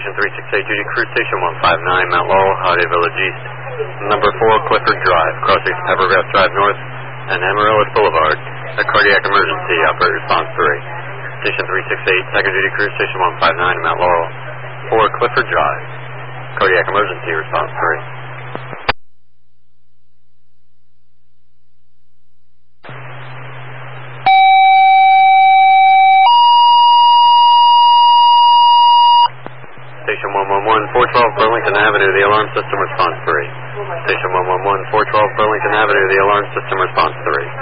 Station 368, duty crew station 159, Mount Laurel, Holiday Village East. Number 4, Clifford Drive, crossing Peppergrass Drive North and Amaryllis Boulevard. A cardiac emergency, operate response 3. Station 368, second duty crew station 159, Mount Laurel, 4, Clifford Drive. Cardiac emergency, response 3. Station 111, 412 Burlington Avenue, the alarm system response 3. Station 111, 412 Burlington Avenue, the alarm system response 3.